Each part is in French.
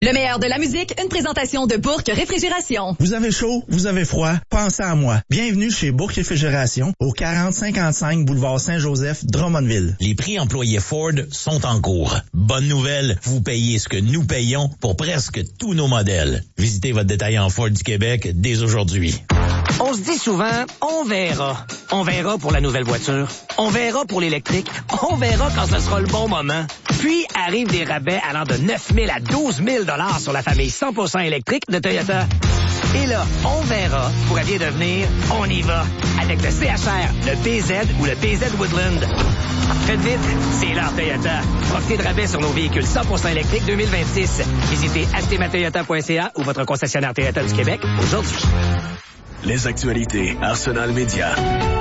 Le meilleur de la musique, une présentation de Bourque Réfrigération. Vous avez chaud, vous avez froid, pensez à moi. Bienvenue chez Bourque Réfrigération, au 4055 boulevard Saint-Joseph, Drummondville. Les prix employés Ford sont en cours. Bonne nouvelle, vous payez ce que nous payons pour presque tous nos modèles. Visitez votre détaillant Ford du Québec dès aujourd'hui. On se dit souvent, on verra. On verra pour la nouvelle voiture. On verra pour l'électrique. On verra quand ce sera le bon moment. Puis arrivent des rabais allant de 9 000 à 12 000 $ sur la famille 100% électrique de Toyota. Et là, on verra pourrait bien devenir on y va avec le CHR, le BZ ou le BZ Woodland. Faites vite, c'est l'heure Toyota. Profitez de rabais sur nos véhicules 100% électriques 2026. Visitez achetezmatoyota.ca ou votre concessionnaire Toyota du Québec aujourd'hui. Les actualités Arsenal Média.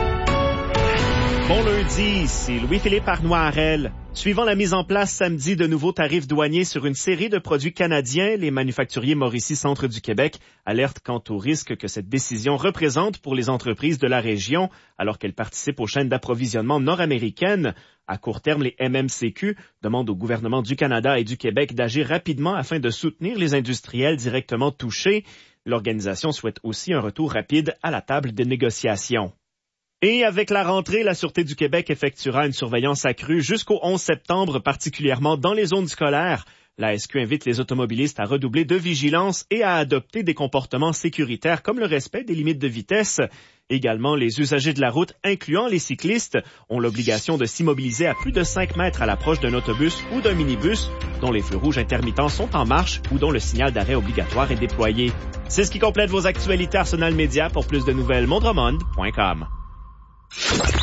Bon lundi, c'est Louis-Philippe Arnoirel. Suivant la mise en place samedi de nouveaux tarifs douaniers sur une série de produits canadiens, les manufacturiers Mauricie Centre du Québec alertent quant au risque que cette décision représente pour les entreprises de la région, alors qu'elles participent aux chaînes d'approvisionnement nord-américaines. À court terme, les MMCQ demandent au gouvernement du Canada et du Québec d'agir rapidement afin de soutenir les industriels directement touchés. L'organisation souhaite aussi un retour rapide à la table des négociations. Et avec la rentrée, la Sûreté du Québec effectuera une surveillance accrue jusqu'au 11 septembre, particulièrement dans les zones scolaires. La SQ invite les automobilistes à redoubler de vigilance et à adopter des comportements sécuritaires comme le respect des limites de vitesse. Également, les usagers de la route, incluant les cyclistes, ont l'obligation de s'immobiliser à plus de 5 mètres à l'approche d'un autobus ou d'un minibus dont les feux rouges intermittents sont en marche ou dont le signal d'arrêt obligatoire est déployé. C'est ce qui complète vos actualités Arsenal Média. Pour plus de nouvelles, mondremond.com.